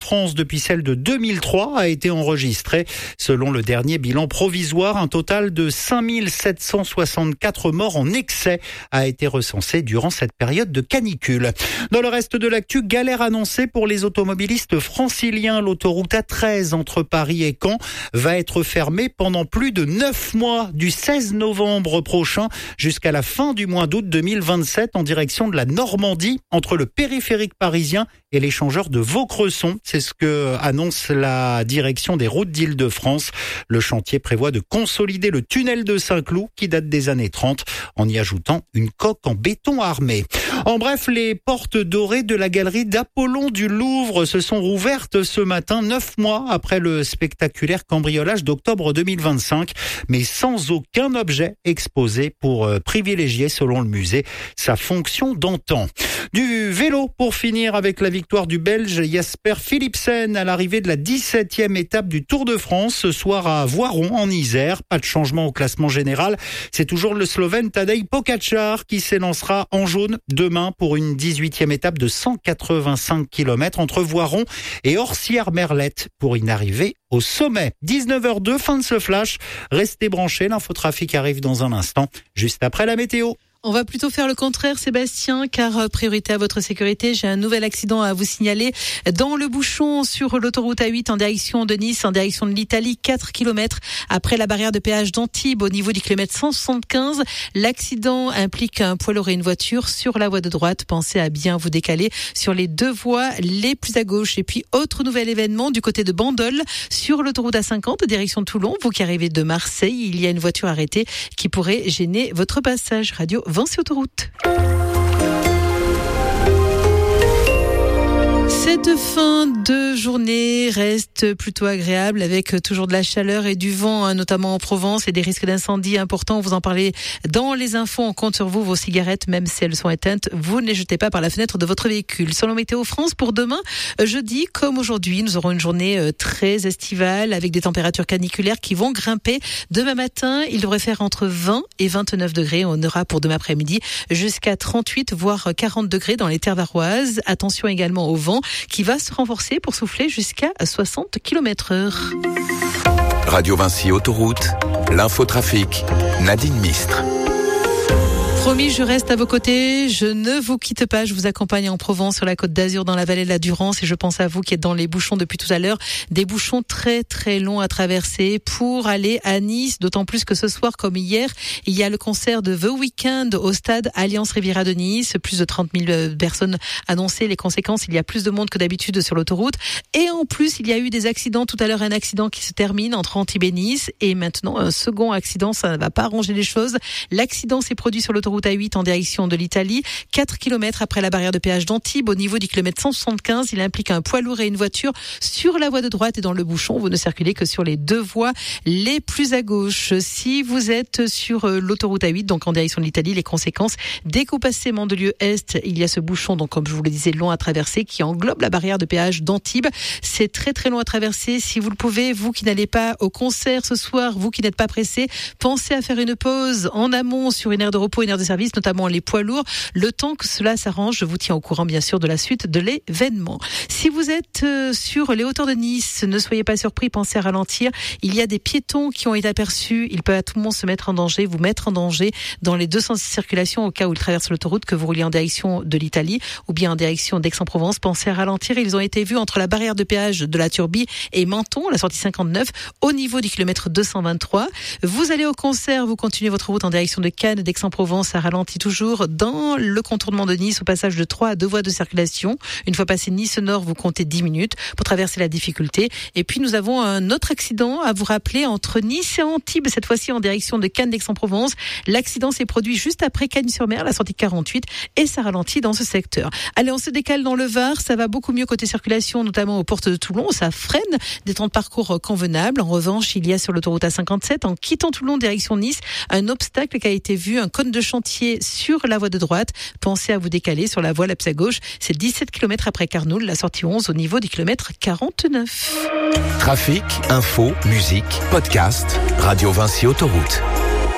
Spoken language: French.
France depuis celle de 2003 a été enregistrée. Selon le dernier bilan provisoire, un total de 5764 morts en excès a été recensé durant cette période de canicule. Dans le reste de l'actu, galère annoncée pour les automobilistes franciliens. L'autoroute A13 entre Paris et Caen va être fermée pendant plus de 9 mois, du 16 novembre prochain jusqu'à la fin du mois d'août 2027 en direction de la Normandie, entre le périphérique parisien et l'échangeur de Vaucresson. C'est ce que annonce la direction des routes d'Île-de-France. Le chantier prévoit de consolider le tunnel de Saint-Cloud qui date des années 30 en y ajoutant une coque en béton armé. En bref, les portes dorées de la galerie d'Apollon du Louvre se sont rouvertes ce matin, 9 mois après le spectaculaire cambriolage d'octobre 2025, mais sans aucun objet exposé pour privilégier, selon le musée, sa fonction d'antan. Du vélo pour finir avec la victoire du Belge Jasper Philipsen à l'arrivée de la 17e étape du Tour de France ce soir à Voiron en Isère. Pas de changement au classement général. C'est toujours le Slovène Tadej Pogačar qui s'élancera en jaune demain pour une 18e étape de 185 km entre Voiron et Orsières-Merlette pour une arrivée au sommet. 19h02, fin de ce flash. Restez branchés, l'infotrafic arrive dans un instant, juste après la météo. On va plutôt faire le contraire, Sébastien, car priorité à votre sécurité. J'ai un nouvel accident à vous signaler dans le bouchon sur l'autoroute A8 en direction de Nice, en direction de l'Italie, 4 km après la barrière de péage d'Antibes au niveau du kilomètre 175. L'accident implique un poids lourd et une voiture sur la voie de droite. Pensez à bien vous décaler sur les deux voies les plus à gauche. Et puis, autre nouvel événement du côté de Bandol sur l'autoroute A50 direction de Toulon. Vous qui arrivez de Marseille, il y a une voiture arrêtée qui pourrait gêner votre passage. Radio Vinci Autoroute. Cette fin de journée reste plutôt agréable avec toujours de la chaleur et du vent, notamment en Provence, et des risques d'incendie importants. Vous en parlez dans les infos. On compte sur vous. Vos cigarettes, même si elles sont éteintes, vous ne les jetez pas par la fenêtre de votre véhicule. Selon Météo France, pour demain, jeudi, comme aujourd'hui, nous aurons une journée très estivale avec des températures caniculaires qui vont grimper. Demain matin, il devrait faire entre 20 et 29 degrés. On aura pour demain après-midi jusqu'à 38, voire 40 degrés dans les terres varoises. Attention également au vent qui va se renforcer pour souffler jusqu'à 60 km/h. Radio Vinci Autoroute, l'infotrafic, Nadine Mistre. Promis, je reste à vos côtés, je ne vous quitte pas, je vous accompagne en Provence, sur la Côte d'Azur, dans la vallée de la Durance, et je pense à vous qui êtes dans les bouchons depuis tout à l'heure, des bouchons très très longs à traverser pour aller à Nice, d'autant plus que ce soir comme hier, il y a le concert de The Weeknd au stade Alliance Riviera de Nice, plus de 30 000 personnes annoncées. Les conséquences, il y a plus de monde que d'habitude sur l'autoroute, et en plus il y a eu des accidents tout à l'heure, un accident qui se termine entre Antibes et Nice, et maintenant un second accident, ça ne va pas arranger les choses. L'accident s'est produit sur l'autoroute A8 en direction de l'Italie, 4 km après la barrière de péage d'Antibes au niveau du kilomètre 175. Il implique un poids lourd et une voiture sur la voie de droite, et dans le bouchon, vous ne circulez que sur les deux voies les plus à gauche. Si vous êtes sur l'autoroute A8, donc en direction de l'Italie, les conséquences, dès que vous passez Mandelieu-Est, il y a ce bouchon, donc comme je vous le disais, long à traverser, qui englobe la barrière de péage d'Antibes. C'est très très long à traverser. Si vous le pouvez, vous qui n'allez pas au concert ce soir, vous qui n'êtes pas pressé, pensez à faire une pause en amont sur une aire de repos, une aire de service, notamment les poids lourds. Le temps que cela s'arrange, je vous tiens au courant bien sûr de la suite de l'événement. Si vous êtes sur les hauteurs de Nice, ne soyez pas surpris, pensez à ralentir. Il y a des piétons qui ont été aperçus. Il peut à tout moment se mettre en danger, vous mettre en danger dans les deux sens de circulation au cas où ils traversent l'autoroute, que vous rouliez en direction de l'Italie ou bien en direction d'Aix-en-Provence. Pensez à ralentir. Ils ont été vus entre la barrière de péage de la Turbie et Menton, la sortie 59, au niveau du kilomètre 223. Vous allez au concert, vous continuez votre route en direction de Cannes, d'Aix-en-Provence, à ralentir toujours dans le contournement de Nice au passage de 3 à 2 voies de circulation. Une fois passé Nice Nord, vous comptez 10 minutes pour traverser la difficulté. Et puis nous avons un autre accident à vous rappeler entre Nice et Antibes, cette fois-ci en direction de Cannes d'Aix-en-Provence. L'accident s'est produit juste après Cagnes-sur-Mer, la sortie 48, et ça ralentit dans ce secteur. Allez, on se décale dans le Var, ça va beaucoup mieux côté circulation, notamment aux portes de Toulon, ça freine, des temps de parcours convenables. En revanche, il y a sur l'autoroute A57, en quittant Toulon direction Nice, un obstacle qui a été vu, un cône de chantier sur la voie de droite. Pensez à vous décaler sur la voie la plus à gauche. C'est 17 km après Carnoul, la sortie 11 au niveau du kilomètre 49. Trafic, info, musique, podcast, Radio Vinci Autoroute.